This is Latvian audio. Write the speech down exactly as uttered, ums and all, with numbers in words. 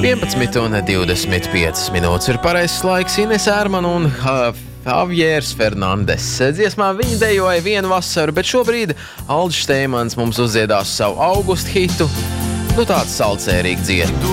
vienpadsmit un divdesmit piecas minūtes ir pareizs laiks. Ines Ērmana un uh, Javieris Fernandes dziesmā viņi dejoja vienu vasaru, bet šobrīd Aldis Šteimans mums uzdziedās savu augustu hitu. Nu tāds salcērīgi dziesma.